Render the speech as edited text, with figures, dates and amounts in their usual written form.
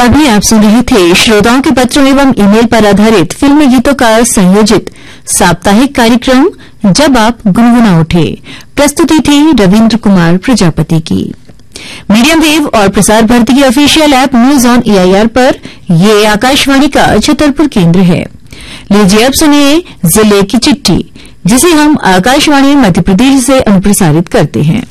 अभी आप सुन रहे थे श्रोताओं के पत्रों एवं ईमेल पर आधारित फिल्मी गीतों का संयोजित साप्ताहिक कार्यक्रम जब आप गुनगुना उठे। प्रस्तुति थी रविन्द्र कुमार प्रजापति की। मीडियम वेव और प्रसार भारती की official app news on AIR पर ये आकाशवाणी का छतरपुर केंद्र है। लीजिए अब सुनिए जिले की चिट्ठी, जिसे हम आकाशवाणी मध्य प्रदेश से अनुप्रसारित करते हैं।